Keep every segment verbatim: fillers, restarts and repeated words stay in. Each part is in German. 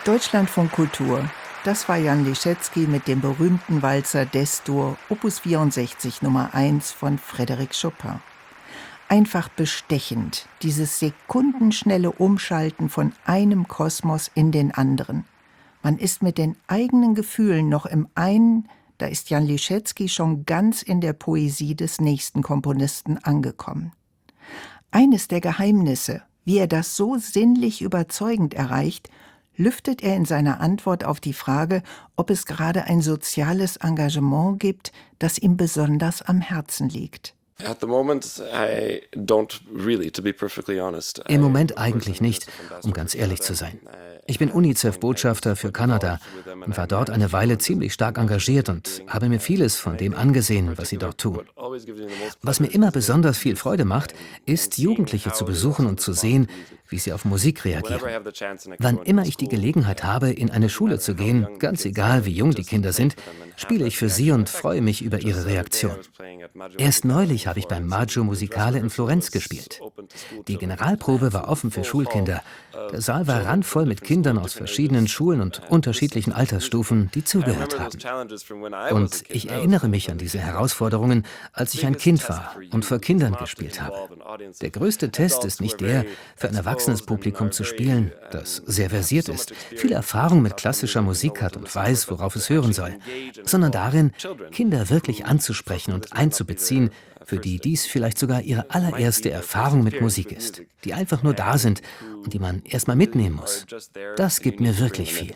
Deutschlandfunk Kultur. Das war Jan Leschetizky mit dem berühmten Walzer Des-Dur, Opus vierundsechzig Nummer eins von Frédéric Chopin. Einfach bestechend, dieses sekundenschnelle Umschalten von einem Kosmos in den anderen. Man ist mit den eigenen Gefühlen noch im einen, da ist Jan Leschetizky schon ganz in der Poesie des nächsten Komponisten angekommen. Eines der Geheimnisse, wie er das so sinnlich überzeugend erreicht, lüftet er in seiner Antwort auf die Frage, ob es gerade ein soziales Engagement gibt, das ihm besonders am Herzen liegt. Im Moment eigentlich nicht, um ganz ehrlich zu sein. Ich bin UNICEF-Botschafter für Kanada und war dort eine Weile ziemlich stark engagiert und habe mir vieles von dem angesehen, was sie dort tun. Was mir immer besonders viel Freude macht, ist, Jugendliche zu besuchen und zu sehen, wie sie auf Musik reagieren. Wann immer ich die Gelegenheit habe, in eine Schule zu gehen, ganz egal wie jung die Kinder sind, spiele ich für sie und freue mich über ihre Reaktion. Erst neulich habe ich beim Maggio Musicale in Florenz gespielt. Die Generalprobe war offen für Schulkinder. Der Saal war randvoll mit Kindern aus verschiedenen Schulen und unterschiedlichen Altersstufen, die zugehört haben. Und ich erinnere mich an diese Herausforderungen, als ich ein Kind war und vor Kindern gespielt habe. Der größte Test ist nicht der, für ein erwachsenes Publikum zu spielen, das sehr versiert ist, viel Erfahrung mit klassischer Musik hat und weiß, worauf es hören soll, sondern darin, Kinder wirklich anzusprechen und einzubeziehen, für die dies vielleicht sogar ihre allererste Erfahrung mit Musik ist, die einfach nur da sind und die man erstmal mitnehmen muss. Das gibt mir wirklich viel.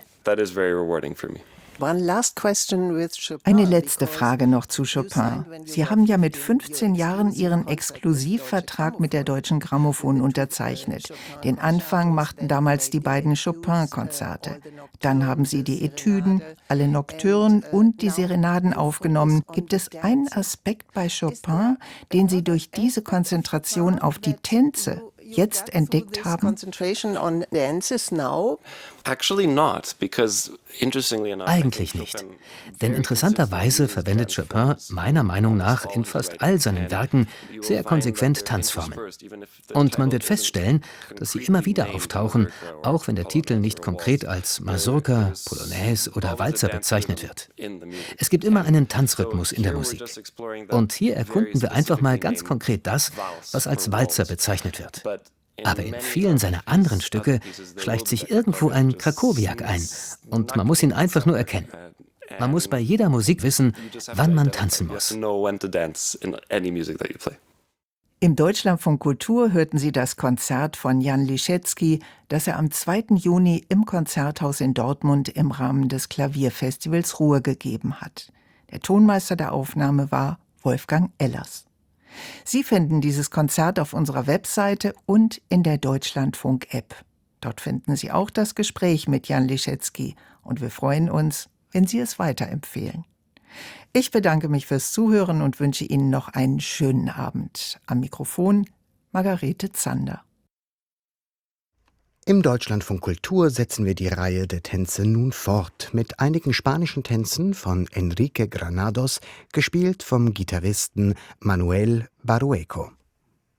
Eine letzte Frage noch zu Chopin. Sie haben ja mit fünfzehn Jahren Ihren Exklusivvertrag mit der Deutschen Grammophon unterzeichnet. Den Anfang machten damals die beiden Chopin-Konzerte. Dann haben Sie die Etüden, alle Nocturnen und die Serenaden aufgenommen. Gibt es einen Aspekt bei Chopin, den Sie durch diese Konzentration auf die Tänze jetzt entdeckt haben? Eigentlich nicht. Denn interessanterweise verwendet Chopin meiner Meinung nach in fast all seinen Werken sehr konsequent Tanzformen. Und man wird feststellen, dass sie immer wieder auftauchen, auch wenn der Titel nicht konkret als Mazurka, Polonaise oder Walzer bezeichnet wird. Es gibt immer einen Tanzrhythmus in der Musik. Und hier erkunden wir einfach mal ganz konkret das, was als Walzer bezeichnet wird. Aber in vielen seiner anderen Stücke schleicht sich irgendwo ein Krakowiak ein und man muss ihn einfach nur erkennen. Man muss bei jeder Musik wissen, wann man tanzen muss. Im Deutschlandfunk Kultur hörten Sie das Konzert von Jan Leschetizky, das er am zweiten Juni im Konzerthaus in Dortmund im Rahmen des Klavierfestivals Ruhr gegeben hat. Der Tonmeister der Aufnahme war Wolfgang Ellers. Sie finden dieses Konzert auf unserer Webseite und in der Deutschlandfunk-App. Dort finden Sie auch das Gespräch mit Jan Leschetizky und wir freuen uns, wenn Sie es weiterempfehlen. Ich bedanke mich fürs Zuhören und wünsche Ihnen noch einen schönen Abend. Am Mikrofon Margarete Zander. Im Deutschlandfunk Kultur setzen wir die Reihe der Tänze nun fort mit einigen spanischen Tänzen von Enrique Granados, gespielt vom Gitarristen Manuel Barueco.